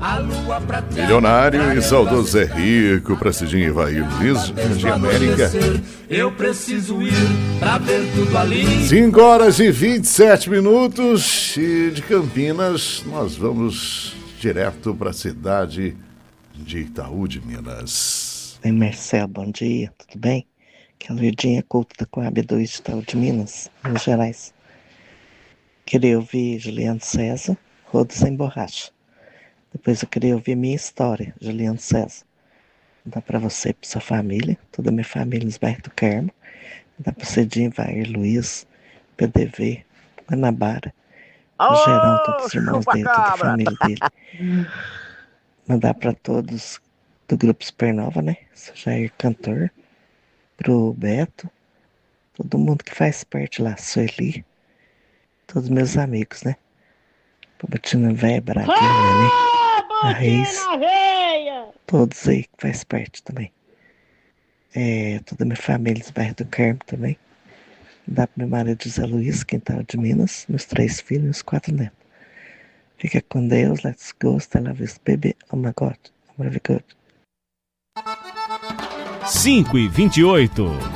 Milionário e saudoso Zé Rico, pra Cidinho Ivaí Luiz de América. Eu preciso ir pra ver tudo ali. 5 horas e 27 minutos. E de Campinas nós vamos direto pra cidade de Itaú de Minas. Oi, Marcelo, bom dia, tudo bem? Aqui é a Luidinha Couto da Coab 2 de Itaú de Minas, Minas Gerais. Queria ouvir Juliano César, Rodo Sem Borracha. Depois eu queria ouvir Minha História, Juliano César. Dá pra você e pra sua família, toda a minha família nos bairros do Carmo. Dá pra Cidinho, Vair, Luiz, PDV, Guanabara, no Gerão, todos os irmãos dele, toda a família dele. Mandar pra todos do Grupo Supernova, né? Seu Jair Cantor, pro Beto, todo mundo que faz parte lá, Sueli, todos meus amigos, né? Pra Batina Véia, Braguinha, né? A Reis, todos aí que faz parte também. Toda a minha família dos bairros do Carmo também. Dá pro meu marido José Luiz, Quintal de Minas, meus 3 filhos e meus 4 netos. Fica com Deus, let's go, stay love this baby, oh my God, I'm very good. 5h28.